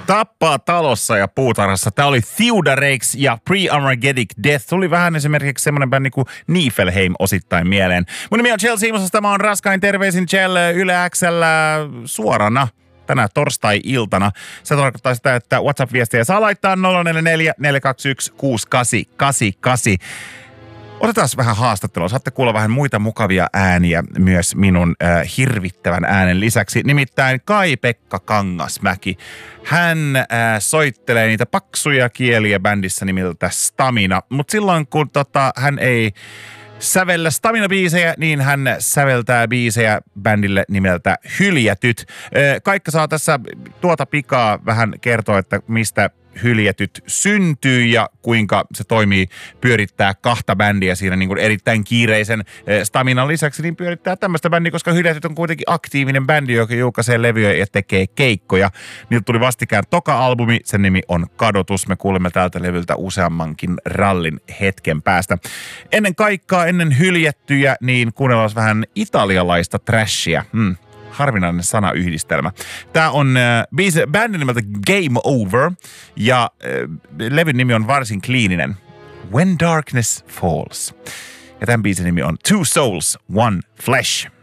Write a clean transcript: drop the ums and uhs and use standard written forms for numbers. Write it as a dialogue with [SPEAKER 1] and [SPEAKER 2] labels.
[SPEAKER 1] Tappaa talossa ja puutarhassa. Tämä oli Theodorex ja Pre-Armageddon Death. Tuli vähän esimerkiksi semmoinen bändi kuin Niflheim osittain mieleen. Mun nimi on Chell Simonsas. Tämä on Raskain terveisin Chell Yle X:llä suorana tänä torstai-iltana. Se tarkoittaa sitä, että WhatsApp-viestejä saa laittaa 044 421 6888. Otetaan vähän haastattelua. Saatte kuulla vähän muita mukavia ääniä myös minun hirvittävän äänen lisäksi. Nimittäin Kai-Pekka Kangasmäki. Hän soittelee niitä paksuja kieliä bändissä nimeltä Stamina. Mutta silloin kun hän ei sävellä Stamina-biisejä, niin hän säveltää biisejä bändille nimeltä Hyljätyt. Kaikka saa tässä tuota pikaa vähän kertoa, että mistä Hyljätyt syntyy ja kuinka se toimii pyörittää kahta bändiä siinä niin kuin erittäin kiireisen Staminan lisäksi, niin pyörittää tämmöistä bändiä, koska Hyljätyt on kuitenkin aktiivinen bändi, joka julkaisee levyjä ja tekee keikkoja. Niiltä tuli vastikään toka albumi, sen nimi on Kadotus. Me kuulemme tältä levyltä useammankin rallin hetken päästä. Ennen kaikkea, ennen Hyljättyjä, niin kuunnellaan vähän italialaista trashia. Harvinainen sanayhdistelmä. Tämä on bändin nimeltä Game Over ja levyn nimi on varsin kliininen. When Darkness Falls. Ja tämän biisin nimi on Two Souls, One Flesh.